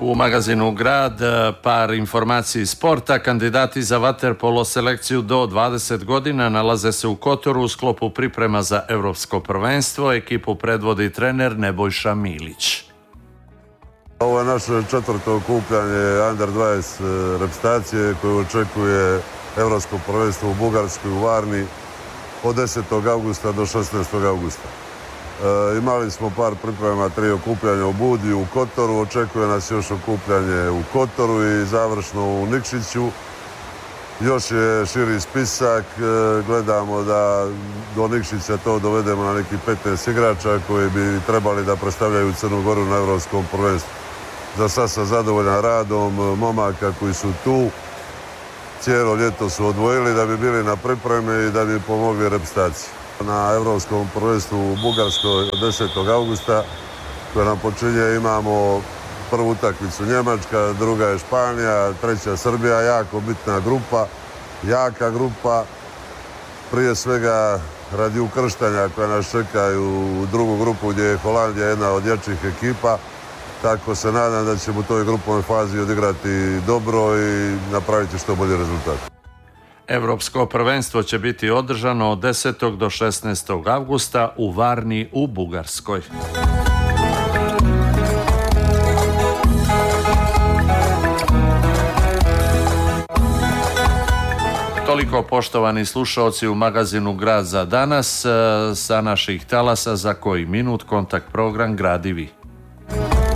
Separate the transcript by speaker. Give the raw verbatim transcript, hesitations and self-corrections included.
Speaker 1: U magazinu Grad par informaciji sporta. Kandidati za vaterpolo selekciju do dvadeset godina nalaze se u Kotoru u sklopu priprema za Evropsko prvenstvo. Ekipu predvodi trener Nebojša Milić.
Speaker 2: Ovo je naše četvrto okupljanje Under dvadeset reprezentacije koje očekuje Evropsko prvenstvo u Bugarskoj u Varni od desetog avgusta do šesnaestog avgusta. E, imali smo par priprema, tri okupljanja u Budiju, u Kotoru, očekuje nas još okupljanje u Kotoru i završno u Nikšiću. Još je širi spisak, e, gledamo da do Nikšića to dovedemo na neki petnaest igrača koji bi trebali da predstavljaju Crnu Goru na Evropskom prvenstvu. Za sad sam zadovoljan radom momaka koji su tu. Cijelo ljeto su odvojili da bi bili na pripreme i da bi pomogli reprezentaciji. Na Evropskom prvenstvu u Bugarskoj od desetog avgusta koje nam počinje imamo prvu utakmicu Njemačka, druga je Španija, treća Srbija, jako bitna grupa, jaka grupa. Prije svega radi ukrštanja koja nas čekaju u drugu grupu gdje je Holandija jedna od jačih ekipa. Tako se nadam da ćemo u toj grupovoj fazi odigrati dobro i napraviti što bolji rezultat.
Speaker 1: Evropsko prvenstvo će biti održano od desetog do šesnaestog avgusta u Varni u Bugarskoj. Toliko, poštovani slušaoci, u magazinu Grad za danas. Sa naših talasa za koji minut kontakt program Gradivi.